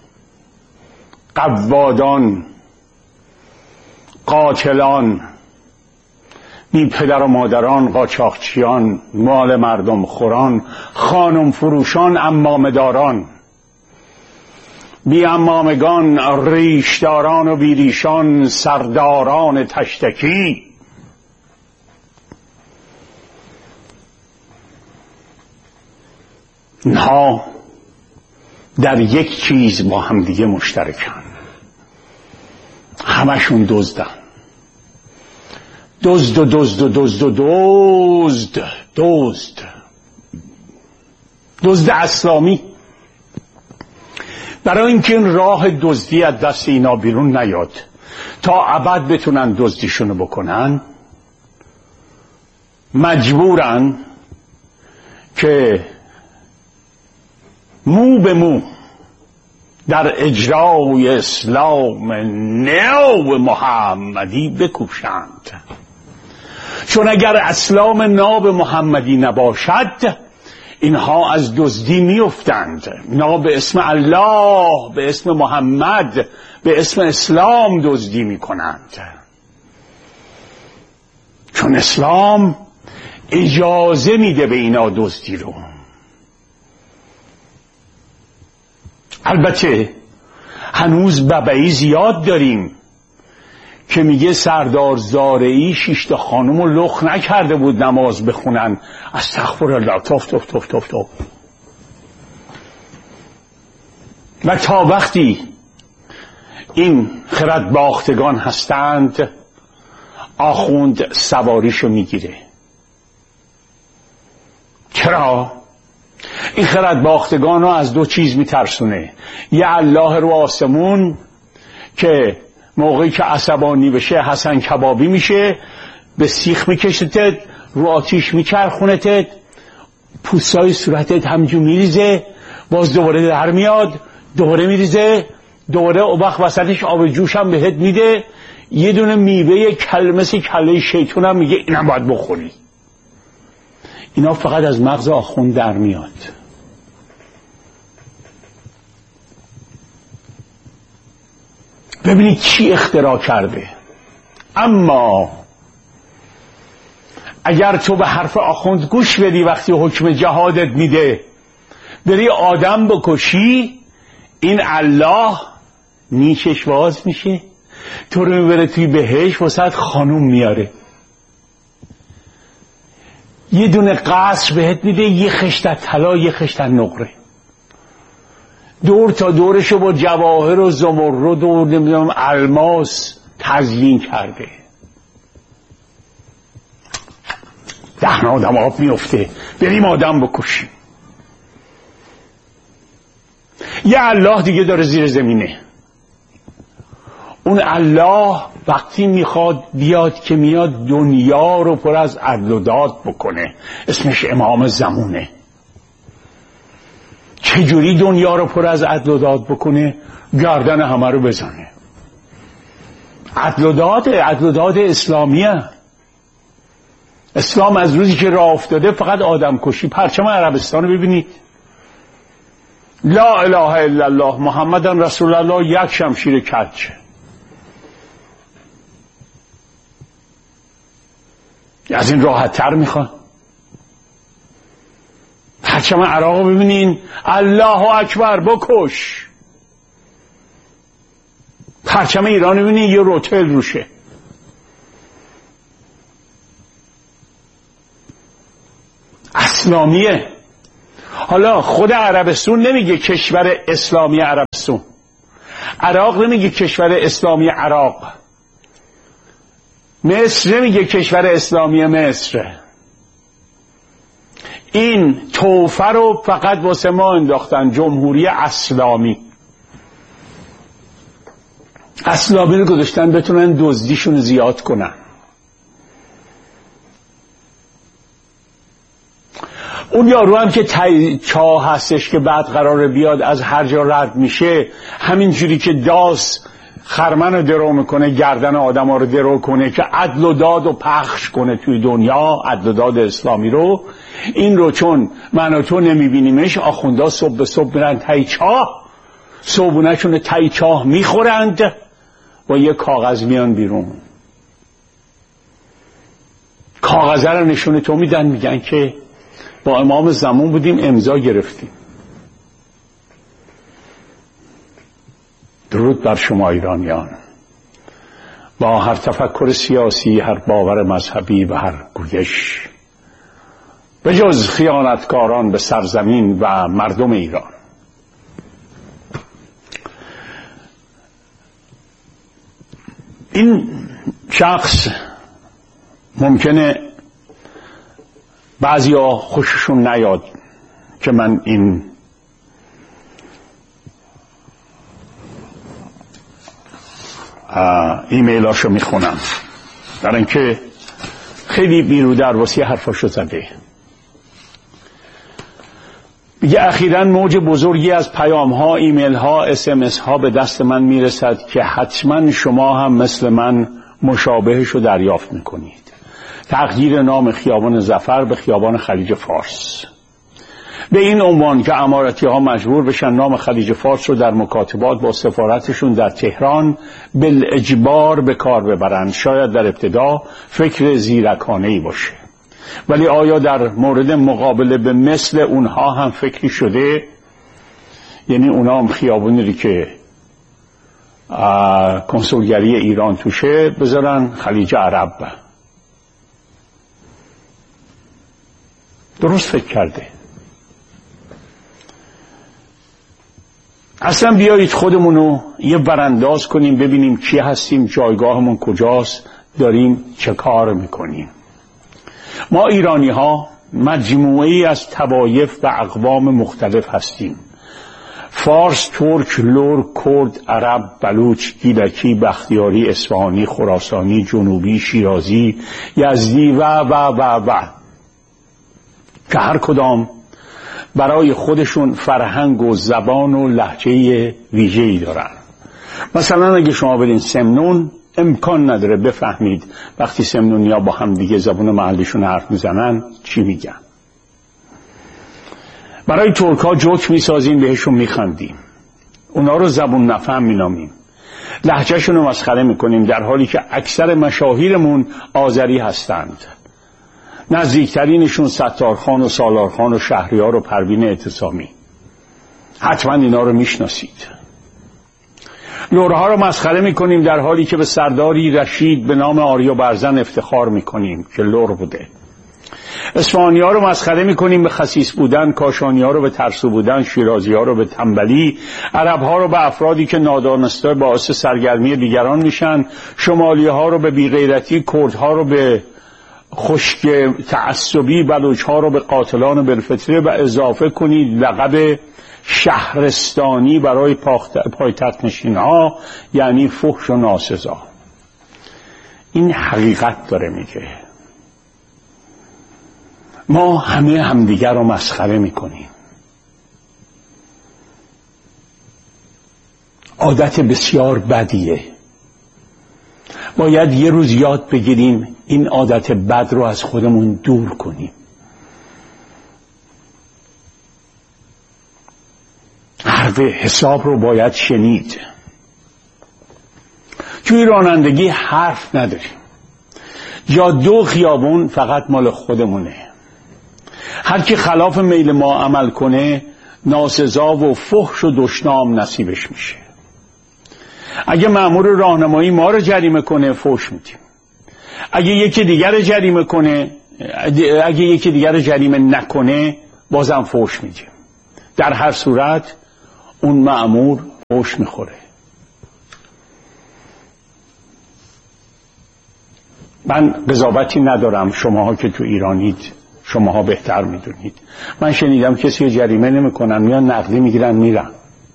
قوادان، قاتلان، بی پدر و مادران، قاچاقچیان، مال مردم خوران، خانم فروشان، عمامه‌داران، بی عمامگان، ریشداران و بیریشان، سرداران تشتکی، اینها در یک چیز با هم دیگه مشترکن، همشون دزدن. دزد و دزد و دزد و دزد دزد دزد اسلامی. برای اینکه این راه دزدی از دست اینا بیرون نیاد، تا ابد بتونن دزدیشونو بکنن، مجبورن که مو به مو در اجرای اسلام نو محمدی بکوشند. چون اگر اسلام ناب محمدی نباشد، اینها از دزدی میافتند. اینا به اسم الله، به اسم محمد، به اسم اسلام دزدی میکنند، چون اسلام اجازه میده به اینا دزدی رو. البته هنوز ببعی زیاد داریم که میگه سردار زارعی 6 تا خانم رو لخ نکرده بود نماز بخونن. استغفرالله. توف توف توف توف توف. و تا وقتی این خرد باختگان هستند، آخوند سواریشو میگیره. چرا؟ این خرد باختگان رو از دو چیز میترسونه. یه الله رو آسمون که موقعی که عصبانی بشه حسن کبابی میشه، به سیخ میکشتت، رو آتیش میچرخونتت، پوستای صورتت همجور میریزه، باز دوباره در میاد، دوباره میریزه، دوباره او وقت وسطش آب جوش هم بهت میده، یه دونه میوه مثل کله شیطون هم میگه اینم باید بخوری. اینا فقط از مغز آخوند در میاد. ببینید کی اختراع کرده. اما اگر تو به حرف آخوند گوش بدی، وقتی حکم جهادت میده بری آدم بکشی، این الله نیشش باز میشه، تو رو میبره توی بهشت، واسه خانوم میاره، یه دونه قصر بهت میده، یه خشت طلا، یه خشت نقره، دور تا دورشو با جواهر و زمرد و نمیدونم الماس تزیین کرده. دهن آدم آب میفته، بریم آدم بکشیم. یه الله دیگه داره زیر زمینه. اون الله وقتی میخواد بیاد که میاد دنیا رو پر از عدل و داد بکنه، اسمش امام زمونه. چجوری دنیا رو پر از عدل و داد بکنه؟ گردن همه رو بزنه. عدل و داد اسلامیه. اسلام از روزی که راه افتاده فقط آدم کشی. پرچم عربستان رو ببینید، لا اله الا الله محمد رسول الله، یک شمشیر کج. از این راحت تر میخوان. پرچم عراق رو ببینین، الله اکبر بکش. پرچم ایران ببینید یه روتل روشه. اسلامیه. حالا خود عربستان نمیگه کشور اسلامی عربستان، عراق نمیگه کشور اسلامی عراق، مصر نمیگه کشور اسلامی مصر. این توفه رو فقط واسه ما انداختن، جمهوری اسلامی. اسلامی رو گذاشتن بتونن دزدیشون زیاد کنن. اون یارو هم که چاه هستش که بعد قراره بیاد از هر جا رد میشه، همین جوری که داس خرمن رو درو میکنه، گردن آدم ها رو درو کنه که عدل و داد و پخش کنه توی دنیا، عدل و داد اسلامی رو. این رو چون من و تو نمیبینیمش، آخوندا صبح به صبح میرن تای چاه، صبحونه‌شون تای چاه میخورند و یه کاغذ میان بیرون. کاغذه رو نشون تو میدن، میگن که با امام زمان بودیم امضا گرفتیم. درود بر شما ایرانیان، با هر تفکر سیاسی، هر باور مذهبی و هر گویش، به جز خیانتکاران به سرزمین و مردم ایران. این شخص ممکنه بعضیا خوششون نیاد که من این ایمیلاشو میخونم، در اینکه خیلی بیرودر واسه حرفاشو زده. میگه اخیراً موج بزرگی از پیام ها، ایمیل ها، SMS ها به دست من میرسد که حتما شما هم مثل من مشابهشو دریافت میکنید. تغییر نام خیابان ظفر به خیابان خلیج فارس، به این عنوان که اماراتی ها مجبور بشن نام خلیج فارس رو در مکاتبات با سفارتشون در تهران بالاجبار به کار ببرند. شاید در ابتدا فکر زیرکانه‌ای باشه، ولی آیا در مورد مقابله به مثل اونها هم فکری شده؟ یعنی اونها هم خیابونی که کنسولگری ایران توشه بذارن خلیج عرب. درست فکر کرده. اصلا بیایید خودمونو یه برانداز کنیم، ببینیم کی هستیم، جایگاهمون کجاست، داریم چه کار میکنیم. ما ایرانی ها مجموعه‌ای از طوایف و اقوام مختلف هستیم: فارس، ترک، لور، کرد، عرب، بلوچ، گیلکی، بختیاری، اصفهانی، خراسانی، جنوبی، شیرازی، یزدی و که هر کدام برای خودشون فرهنگ و زبان و لهجه ویژه‌ای دارن. مثلا اگه شما برین سمنون، امکان نداره بفهمید وقتی سمنونیا با هم دیگه زبان محلیشون حرف میزنن چی میگن. برای ترکا جوک میسازیم، بهشون میخندیم، اونا رو زبون نفهم مینامیم، لهجهشون رو مسخره میکنیم، در حالی که اکثر مشاهیرمون آذری هستند. نزدیکترینشون ستارخان و سالارخان و شهریار و پروین اعتصامی. حتما اینا رو میشناسید. لورها رو مسخره میکنیم در حالی که به سرداری رشید به نام آریا برزن افتخار میکنیم که لور بوده. اصفهانی ها رو مسخره میکنیم به خسیس بودن، کاشانی ها رو به ترسو بودن، شیرازی ها رو به تنبلی، عرب ها رو به افرادی که نادانسته باعث سرگرمی دیگران میشن، شمالی ها رو به بیغیرتی، کرد ها رو به خشک تعصبی، بلوچ ها رو به قاتلان بالفطره و اضافه کنید لقب شهرستانی برای پایتخت نشین ها، یعنی فحش و ناسزا. این حقیقت داره میگه. ما همه همدیگر رو مسخره میکنیم. عادت بسیار بدیه. باید یه روز یاد بگیریم این عادت بد رو از خودمون دور کنیم. حرف حساب رو باید شنید. توی رانندگی حرف نداریم. جاده و خیابون فقط مال خودمونه. هر کی خلاف میل ما عمل کنه ناسزا و فحش و دشنام نصیبش میشه. اگه مأمور راهنمایی ما رو جریمه کنه فحش میدیم. اگه یکی دیگر جریمه کنه، اگه یکی دیگر جریمه نکنه بازم فحش میدیم. در هر صورت اون مأمور فحش میخوره. من قضاوتی ندارم، شماها که تو ایرانید شماها بهتر میدونید. من شنیدم کسی جریمه نمیکنن، میان نقدی میگیرن میرن.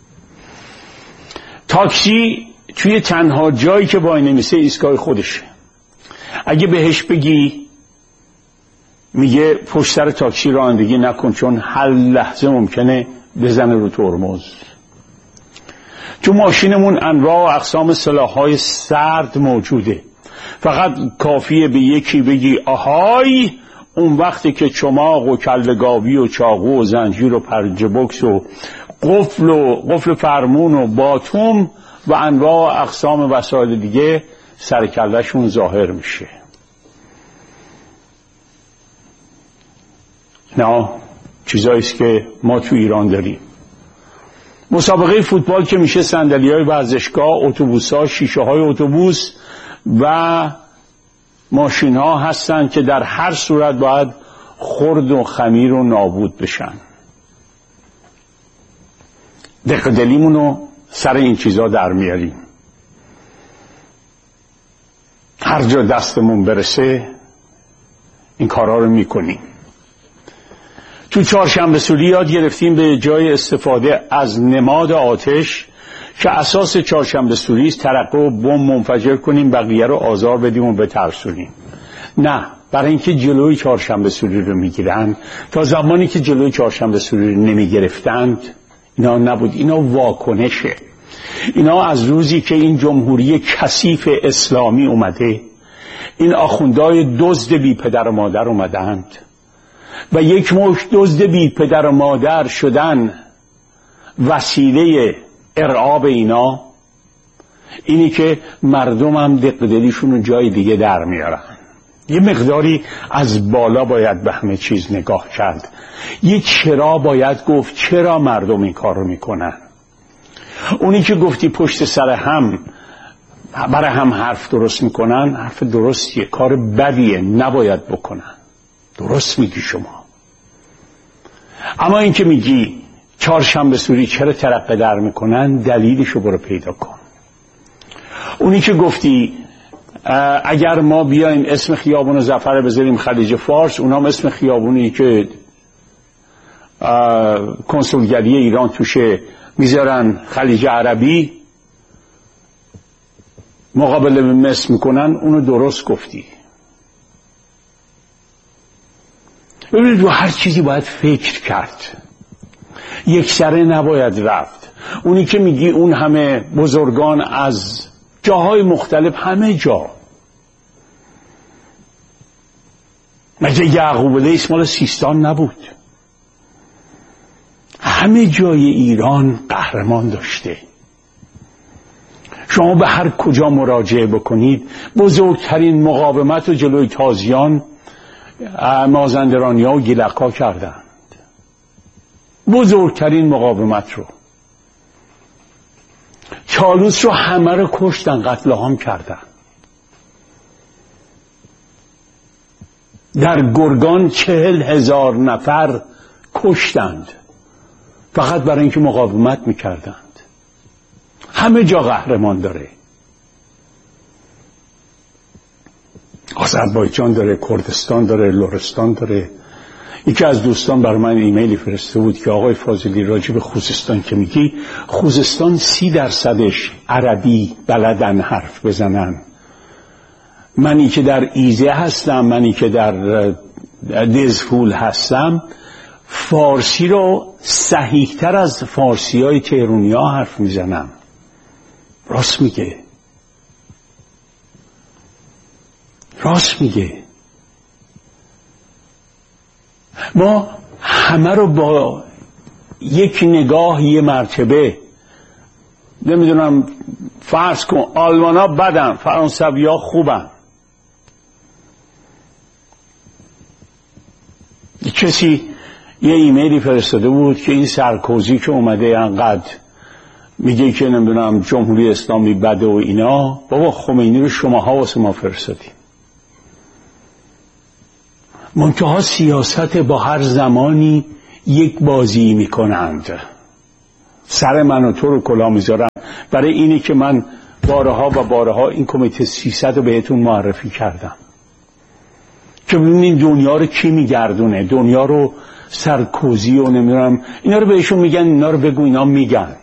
تاکسی توی تنها جایی که وای نمیسه ایستگاه خودشه. اگه بهش بگی میگه پشت سر تاکسی رانندگی نکن چون هر لحظه ممکنه بزنه رو ترمز. تو ماشینمون انواع و اقسام سلاح‌های سرد موجوده، فقط کافیه به یکی بگی آهای، اون وقتی که چماق و کله‌گاوی و چاقو و زنجیر و پرنج بوکس و قفل فرمون و باتوم و انواع و اقسام وسایل دیگه سر کله‌شون ظاهر میشه. نه چیزاییست که ما تو ایران داریم. مسابقه فوتبال که میشه صندلی‌های ورزشگاه، اتوبوس‌ها، شیشه‌های اتوبوس و ماشین‌ها هستن که در هر صورت باید خرد و خمیر و نابود بشن. دقدلیمونو سر این چیزا در میاریم. هر جا دستمون برسه این کارا رو میکنیم. تو چهارشنبه سوری یاد گرفتیم به جای استفاده از نماد آتش که اساس چهارشنبه سوری است ترقه و بمب منفجر کنیم، بقیه رو آزار بدیم و بترسونیم. نه، برای اینکه جلوی چهارشنبه سوری رو میگیرن. تا زمانی که جلوی چهارشنبه سوری رو نمیگرفتند اینا نبود، اینا واکنشه. اینا از روزی که این جمهوری کثیف اسلامی اومده، این آخوندهای دزد بی پدر و مادر اومدند و یک مشت دزد بی پدر و مادر شدن وسیله ارعاب اینا، اینی که مردم هم دقدلیشون رو جای دیگه در میارن. یه مقداری از بالا باید به همه چیز نگاه کرد. یه چرا باید گفت چرا مردم این کار رو میکنن. اونی که گفتی پشت سر هم برای هم حرف درست میکنن، حرف درستیه، کار بدیه، نباید بکنن. درست میگی شما. اما این که میگی چهارشنبه سوری چرا ترقه در میکنن، دلیلشو برو پیدا کن. اونی که گفتی اگر ما بیایم اسم خیابون ظفر بذاریم خلیج فارس، اونام اسم خیابونی که کنسولگری ایران توشه میذارن خلیج عربی، مقابله به مصر میکنن، اونو درست گفتی. ببینید رو هر چیزی باید فکر کرد، یک سره نباید رفت. اونی که میگی اون همه بزرگان از جاهای مختلف، همه جا، مگه یعقوب لیث مال سیستان نبود؟ همه جای ایران قهرمان داشته. شما به هر کجا مراجعه بکنید، بزرگترین مقاومت و جلوی تازیان مازندرانی‌ها و گیلک‌ها کردند. بزرگترین مقاومت رو. چالوس رو همه رو کشتن، قتل عام کردن. در گرگان 40,000 نفر کشتند فقط برای اینکه مقاومت میکردند. همه جا قهرمان داره. آذربایجان داره، کردستان داره، لرستان داره. یکی از دوستان برای من ایمیلی فرسته بود که آقای فاضلی راجع به خوزستان که میگی، خوزستان 30% عربی بلدن حرف بزنن. منی که در ایزه هستم، منی که در دزفول هستم، فارسی رو صحیح‌تر از فارسی های تهرونی ها حرف میزنم. راست میگه، راست میگه. ما همه رو با یک نگاه یه مرتبه، نمیدونم، فرض کن آلمان ها بدن، فرانسوی ها خوبن. کسی یه ایمیلی فرستاده بود که این سرکوزی که اومده انقدر میگه که نمیدونم جمهوری اسلامی بده و اینا. بابا خمینی رو شماها واسه ما فرستادیم. منتها سیاست با هر زمانی یک بازی میکنند. سر من و تو رو کلا میذارم برای اینی که من بارها و بارها این کمیته 300 رو بهتون معرفی کردم که ببینین دنیا رو کی میگردونه. دنیا رو سرکوزی و نمیدونم اینا رو بهشون میگن، اینا رو بگو، اینا میگن.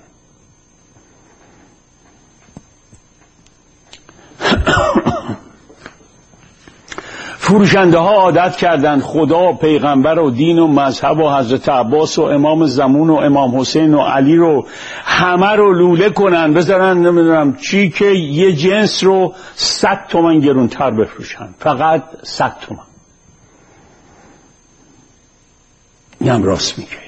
فروشنده ها عادت کردند خدا، پیغمبر و دین و مذهب و حضرت عباس و امام زمان و امام حسین و علی رو همه رو لوله کنن، بذارن نمیدونم چی که یه جنس رو 100 تومن گرونتر بفروشن. فقط 100 تومن. این هم راست میگه.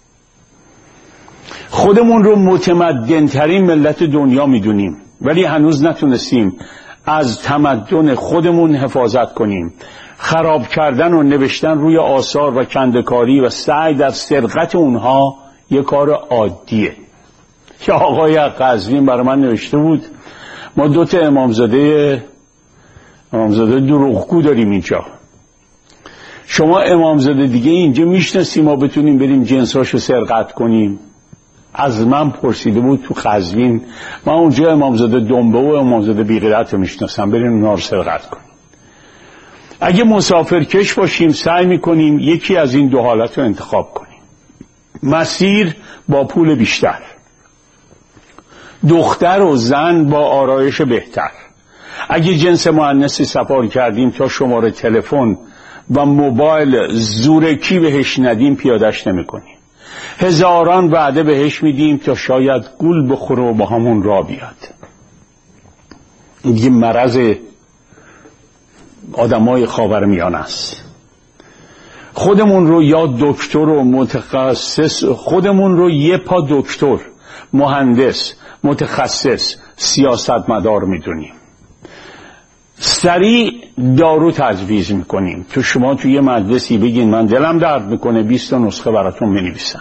خودمون رو متمدن ترین ملت دنیا میدونیم ولی هنوز نتونستیم از تمدن خودمون حفاظت کنیم. خراب کردن و نوشتن روی آثار و کندکاری و سعی در سرقت اونها یه کار عادیه. که آقای قزوین برای من نوشته بود ما 2 تا امامزاده دروغگو داریم اینجا. شما امامزاده دیگه اینجا میشناسیم ما بتونیم بریم جنساشو سرقت کنیم؟ از من پرسیده بود تو قزوین، من اونجا امامزاده دنبه و امامزاده بیغیرت رو میشناسم، بریم اونا رو سرقت کنیم. اگه مسافرکش باشیم سعی میکنیم یکی از این 2 حالت رو انتخاب کنیم. مسیر با پول بیشتر، دختر و زن با آرایش بهتر. اگه جنس مؤنثی سفر کردیم تا شماره تلفن و موبایل زورکی بهش ندیم پیادش نمیکنیم. هزاران وعده بهش میدیم تا شاید گول بخوره و با همون را بیاد. این دیگه مرض آدمای خاورمیانه است. خودمون رو یا دکتر و متخصص، خودمون رو یه پا دکتر، مهندس، متخصص، سیاستمدار میدونیم. سریع دارو تجویز میکنیم. تو شما توی یه مجلسی بگین من دلم درد میکنه 20 تا نسخه براتون مینویسن.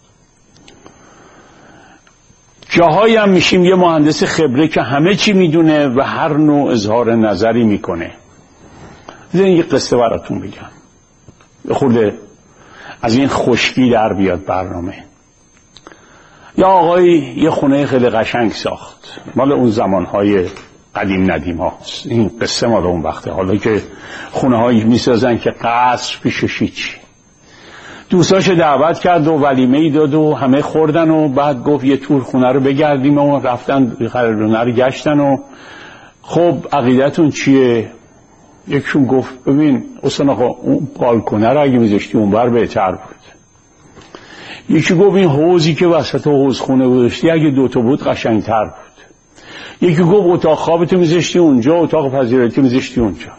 جاهایی هم میشیم یه مهندس خبره که همه چی میدونه و هر نوع اظهار نظری میکنه. بذارین یه قصه براتون بگم خورده از این خشکی در بیاد برنامه. یا آقای یه خونه خیلی قشنگ ساخت، مال اون زمانهای قدیم ندیم هاست. این قصه مال اون وقته، حالا که خونه هایی میسازن که قصر پیشش هیچی. دوستاش دعوت کرد و ولیمه داد و همه خوردن و بعد گفت یه تور خونه رو بگردیم و رفتن خونه رو گشتن و خب عقیدتون چیه؟ یکشون گفت ببین اصلا آقا اون بالکنه رو اگه میذاشتی اون بر بهتر بود. یکی گفت این حوضی که وسط حوض خونه گذاشتی اگه 2 تا بود قشنگتر بود. یکی گفت اتاق خوابتو میذاشتی اونجا، اتاق پذیراییتو میذاشتی اونجا.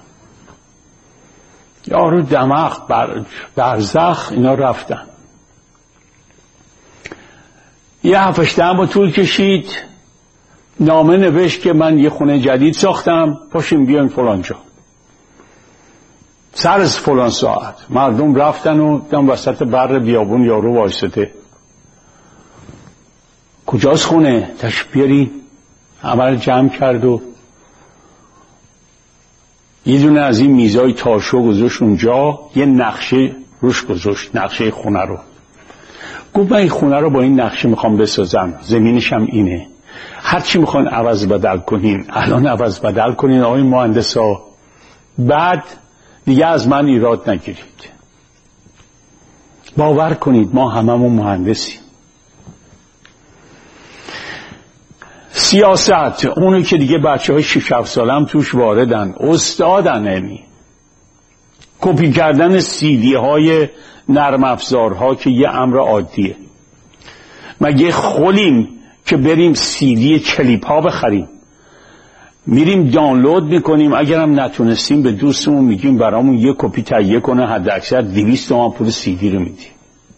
یارو دماغ برزخ اینا رفتن. یه 7-8 با طول کشید، نامه نوشت که من یه خونه جدید ساختم، پاشیم بیاین فلان جا. سر از فلان ساعت مردم رفتن و دم وسط بر بیابون یارو وایسته. کجاست خونه؟ تشریف بیاری. عمل جمع کرد و یه دونه از این میزای تاشو گذاشت اونجا، یه نقشه روش گذاشت، نقشه خونه رو. گفت من این خونه رو با این نقشه میخوام بسازم، زمینش هم اینه، هرچی میخوان عوض بدل کنین الان عوض بدل کنین آقای مهندسا، بعد دیگه از من ایراد نگیرید. باور کنید ما هممون مهندسیم. سیاست اونو که دیگه بچه‌های 6-7 ساله هم توش واردن، استادن. یعنی کپی کردن CD های نرم افزارها که یه امر عادیه. مگه خولیم که بریم CD کلیپ ها بخریم؟ میریم دانلود میکنیم، اگرم نتونستیم به دوستمون میگیم برامون یه کپی تهیه کنه، حد اکثر 200 تومان پول CD رو میدیم.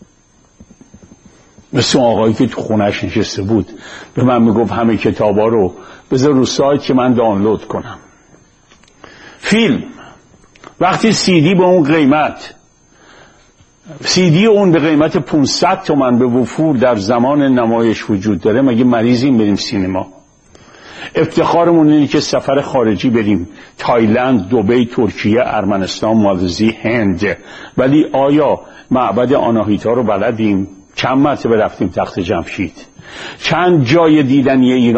مثل آقایی که تو خونهش نشسته بود به من میگفت همه کتابا رو بذار رو سایت که من دانلود کنم. فیلم وقتی CD به اون قیمت CD اون به قیمت 500 تومن به وفور در زمان نمایش وجود داره، مگه مریضیم بریم سینما؟ افتخارمون اینه که سفر خارجی بریم، تایلند، دبی، ترکیه، ارمنستان، مالزی، هند. ولی آیا معبد آناهیتا رو بلدیم؟ چند مرتبه رفتیم تخت جمشید؟ چند جای دیدنی ایران